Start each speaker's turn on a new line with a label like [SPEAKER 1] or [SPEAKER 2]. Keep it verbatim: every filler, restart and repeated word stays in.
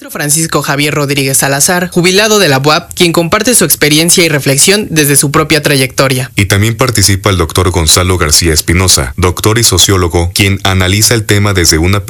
[SPEAKER 1] maestro Francisco Javier Rodríguez Salazar, jubilado de la U A P, quien comparte su experiencia y reflexión desde su propia trayectoria.
[SPEAKER 2] Y también participa el doctor Gonzalo García Espinosa, doctor y sociólogo, quien analiza el tema desde una